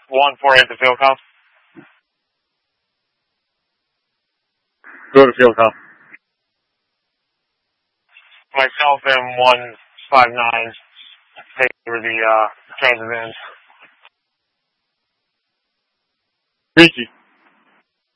148 to field call. Go to field call. Myself and 159 take over the transit vans. Richie.